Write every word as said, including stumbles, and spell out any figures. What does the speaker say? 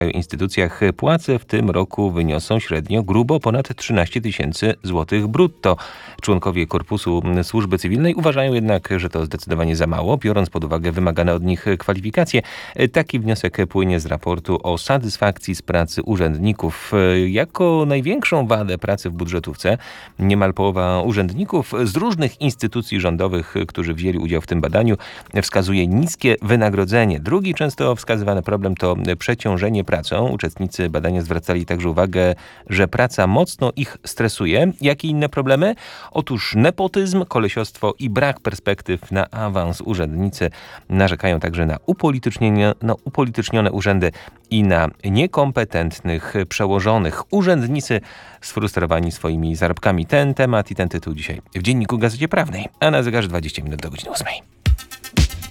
instytucjach płace w tym roku wyniosą średnio grubo ponad trzynaście tysięcy złotych brutto. Członkowie Korpusu Służby Cywilnej uważają jednak, że to zdecydowanie za mało, biorąc pod uwagę wymagane od nich kwalifikacje. Taki wniosek płynie z raportu o satysfakcji z pracy urzędników. Jako największą wadę pracy w budżetówce niemal połowa urzędników z różnych instytucji rządowych, którzy wzięli udział w tym badaniu, wskazuje niskie wynagrodzenie. Drugi często wskazywany problem to przeciążenie pracą. Uczestnicy badania zwracali także uwagę, że praca mocno ich stresuje. Jakie inne problemy? Otóż nepotyzm, kolesiostwo i brak perspektyw na awans. Urzędnicy narzekają także na upolitycznienie, na upolitycznione urzędy i na niekompetentnych przełożonych. Urzędnicy sfrustrowani swoimi zarobkami. Ten temat i ten tytuł dzisiaj w Dzienniku Gazecie Prawnej, a na zegarze dwadzieścia minut do godziny ósmej.